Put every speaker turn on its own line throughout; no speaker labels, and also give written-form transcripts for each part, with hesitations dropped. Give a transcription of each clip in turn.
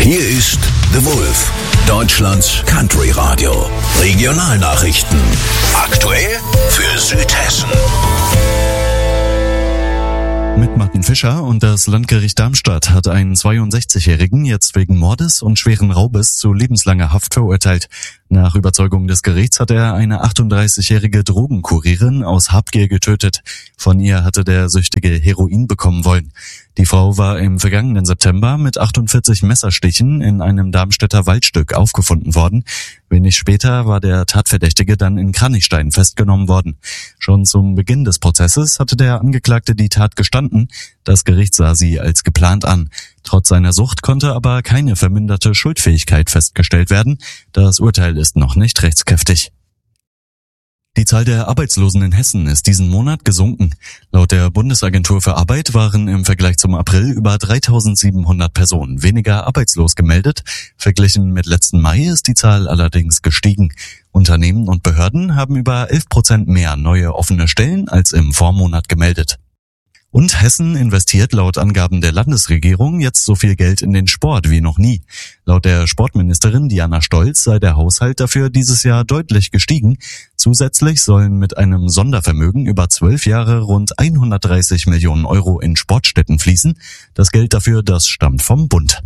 Hier ist The Wolf, Deutschlands Country Radio. Regionalnachrichten. Aktuell für Südhessen.
Mit Martin Fischer und das Landgericht Darmstadt hat einen 62-Jährigen jetzt wegen Mordes und schweren Raubes zu lebenslanger Haft verurteilt. Nach Überzeugung des Gerichts hat er eine 38-jährige Drogenkurierin aus Habgier getötet. Von ihr hatte der Süchtige Heroin bekommen wollen. Die Frau war im vergangenen September mit 48 Messerstichen in einem Darmstädter Waldstück aufgefunden worden. Wenig später war der Tatverdächtige dann in Kranichstein festgenommen worden. Schon zum Beginn des Prozesses hatte der Angeklagte die Tat gestanden. Das Gericht sah sie als geplant an. Trotz seiner Sucht konnte aber keine verminderte Schuldfähigkeit festgestellt werden. Das Urteil ist noch nicht rechtskräftig. Die Zahl der Arbeitslosen in Hessen ist diesen Monat gesunken. Laut der Bundesagentur für Arbeit waren im Vergleich zum April über 3.700 Personen weniger arbeitslos gemeldet. Verglichen mit letzten Mai ist die Zahl allerdings gestiegen. Unternehmen und Behörden haben über 11% mehr neue offene Stellen als im Vormonat gemeldet. Und Hessen investiert laut Angaben der Landesregierung jetzt so viel Geld in den Sport wie noch nie. Laut der Sportministerin Diana Stolz sei der Haushalt dafür dieses Jahr deutlich gestiegen. Zusätzlich sollen mit einem Sondervermögen über 12 Jahre rund 130 Millionen Euro in Sportstätten fließen. Das Geld dafür, das stammt vom Bund.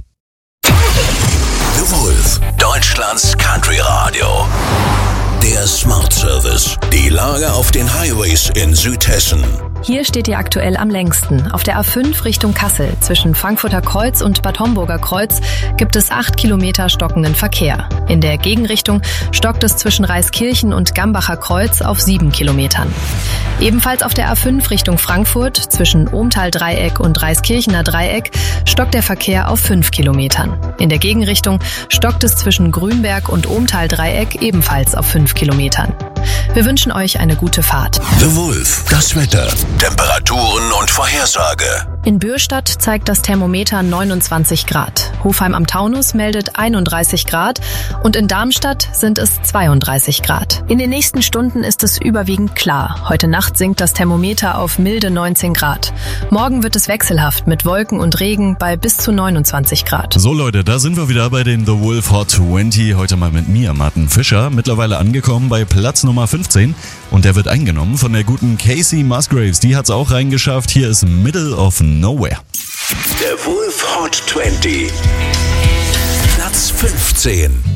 The Wolf, Deutschlands Country Radio. Der Smart Service. Die Lage auf den Highways in Südhessen.
Hier steht ihr aktuell am längsten. Auf der A5 Richtung Kassel zwischen Frankfurter Kreuz und Bad Homburger Kreuz gibt es 8 Kilometer stockenden Verkehr. In der Gegenrichtung stockt es zwischen Reiskirchen und Gambacher Kreuz auf 7 Kilometern. Ebenfalls auf der A5 Richtung Frankfurt zwischen Ohmtal-Dreieck und Reiskirchener Dreieck stockt der Verkehr auf 5 Kilometern. In der Gegenrichtung stockt es zwischen Grünberg und Ohmtal-Dreieck ebenfalls auf 5 Kilometern. Wir wünschen euch eine gute Fahrt.
The Wolf, das Wetter, Temperaturen und Vorhersage.
In Bürstadt zeigt das Thermometer 29 Grad. Hofheim am Taunus meldet 31 Grad und in Darmstadt sind es 32 Grad. In den nächsten Stunden ist es überwiegend klar. Heute Nacht sinkt das Thermometer auf milde 19 Grad. Morgen wird es wechselhaft mit Wolken und Regen bei bis zu 29 Grad.
So Leute, da sind wir wieder bei den The Wolf Hot 20. Heute mal mit mir, Martin Fischer. Mittlerweile angekommen bei Platz Nummer 15. Und der wird eingenommen von der guten Casey Musgraves. Die hat's auch reingeschafft. Hier ist Middle of Nowhere.
Der Wolf Hot 20. Platz 15.